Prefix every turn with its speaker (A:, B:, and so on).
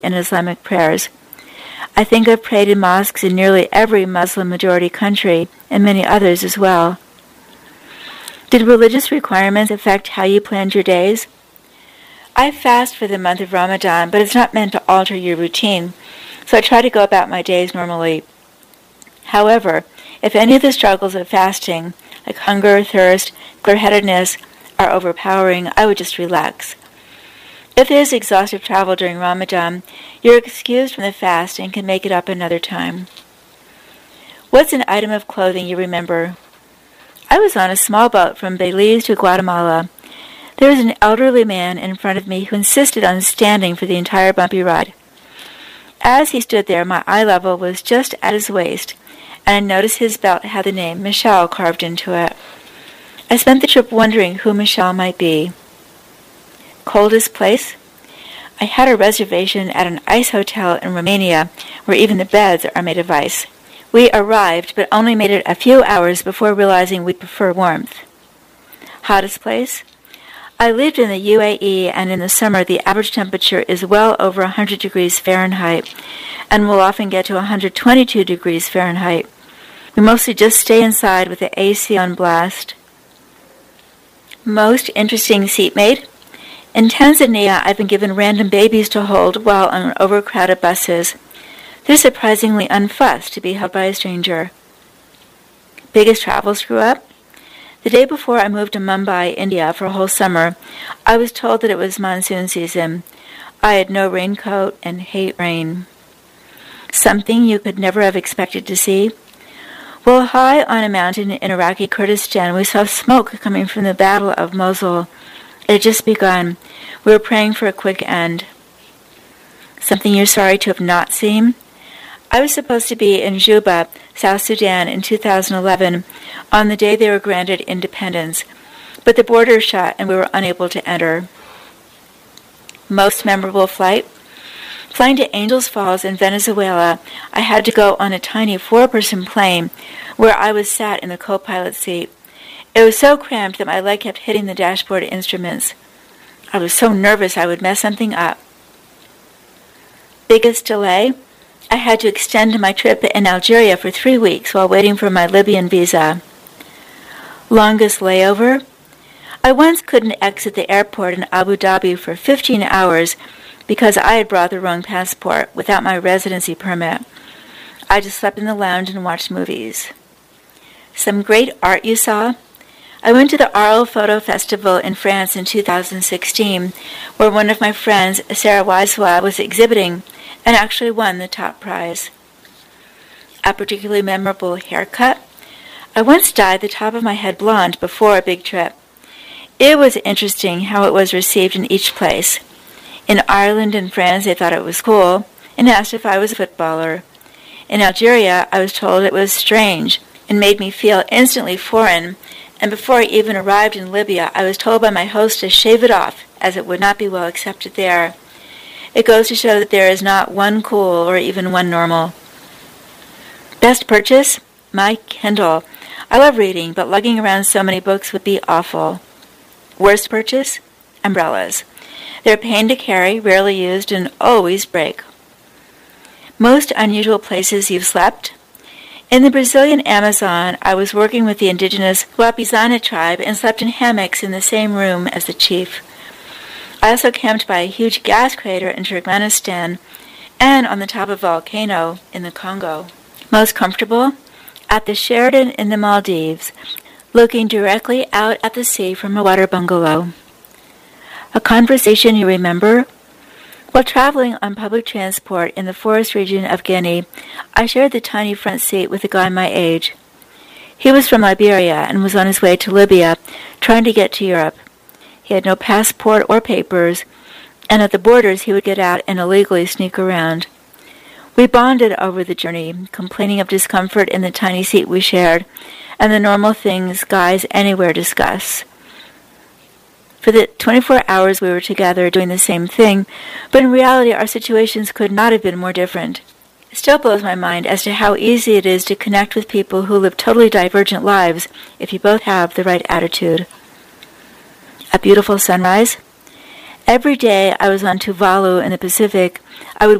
A: in Islamic prayers. I think I've prayed in mosques in nearly every Muslim-majority country, and many others as well. Did religious requirements affect how you planned your days? I fast for the month of Ramadan, but it's not meant to alter your routine, so I try to go about my days normally. However, if any of the struggles of fasting, like hunger, thirst, clear-headedness, are overpowering, I would just relax. If there is exhaustive travel during Ramadan, you're excused from the fast and can make it up another time. What's an item of clothing you remember? I was on a small boat from Belize to Guatemala. There was an elderly man in front of me who insisted on standing for the entire bumpy ride. As he stood there, my eye level was just at his waist, and I noticed his belt had the name Michelle carved into it. I spent the trip wondering who Michelle might be. Coldest place? I had a reservation at an ice hotel in Romania, where even the beds are made of ice. We arrived, but only made it a few hours before realizing we'd prefer warmth. Hottest place? I lived in the UAE, and in the summer the average temperature is well over 100 degrees Fahrenheit, and will often get to 122 degrees Fahrenheit. We mostly just stay inside with the AC on blast. Most interesting seatmate? In Tanzania, I've been given random babies to hold while on overcrowded buses. They're surprisingly unfussed to be held by a stranger. Biggest travel screw-up? The day before I moved to Mumbai, India, for a whole summer, I was told that it was monsoon season. I had no raincoat and hate rain. Something you could never have expected to see? Well, high on a mountain in Iraqi Kurdistan, we saw smoke coming from the Battle of Mosul. It had just begun. We were praying for a quick end. Something you're sorry to have not seen? I was supposed to be in Juba, South Sudan, in 2011, on the day they were granted independence, but the border shut and we were unable to enter. Most memorable flight? Flying to Angels Falls in Venezuela, I had to go on a tiny 4-person plane where I was sat in the co-pilot seat. It was so cramped that my leg kept hitting the dashboard instruments. I was so nervous I would mess something up. Biggest delay? I had to extend my trip in Algeria for 3 weeks while waiting for my Libyan visa. Longest layover? I once couldn't exit the airport in Abu Dhabi for 15 hours because I had brought the wrong passport without my residency permit. I just slept in the lounge and watched movies. Some great art you saw? I went to the Arles Photo Festival in France in 2016, where one of my friends, Sarah Wieswa, was exhibiting and actually won the top prize. A particularly memorable haircut? I once dyed the top of my head blonde before a big trip. It was interesting how it was received in each place. In Ireland and France, they thought it was cool and asked if I was a footballer. In Algeria, I was told it was strange and made me feel instantly foreign, and before I even arrived in Libya, I was told by my host to shave it off, as it would not be well accepted there. It goes to show that there is not one cool or even one normal. Best purchase? My Kindle. I love reading, but lugging around so many books would be awful. Worst purchase? Umbrellas. They're a pain to carry, rarely used, and always break. Most unusual places you've slept? In the Brazilian Amazon, I was working with the indigenous Wapizana tribe and slept in hammocks in the same room as the chief. I also camped by a huge gas crater in Turkmenistan and on the top of a volcano in the Congo. Most comfortable? At the Sheraton in the Maldives, looking directly out at the sea from a water bungalow. A conversation you remember? While traveling on public transport in the forest region of Guinea, I shared the tiny front seat with a guy my age. He was from Liberia and was on his way to Libya, trying to get to Europe. He had no passport or papers, and at the borders he would get out and illegally sneak around. We bonded over the journey, complaining of discomfort in the tiny seat we shared, and the normal things guys anywhere discuss. For the 24 hours we were together doing the same thing, but in reality our situations could not have been more different. It still blows my mind as to how easy it is to connect with people who live totally divergent lives if you both have the right attitude. A beautiful sunrise? Every day I was on Tuvalu in the Pacific, I would